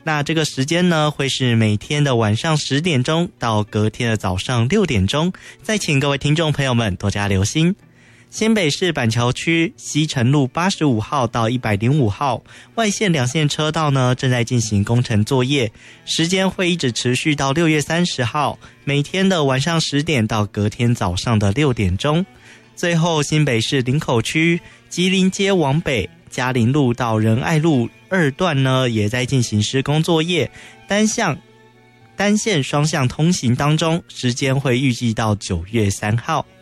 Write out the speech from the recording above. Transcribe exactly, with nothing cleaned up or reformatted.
那这个时间呢，会是每天的晚上十点钟到隔天的早上六点钟，再请各位听众朋友们多加留心。新北市板桥区西城路八十五号到一百零五号外线两线车道呢，正在进行工程作业，时间会一直持续到六月三十号，每天的晚上十点到隔天早上的六点钟。最后，新北市林口区吉林街往北嘉林路到仁爱路二段呢，也在进行施工作业，单向单线双向通行当中，时间会预计到九月三号。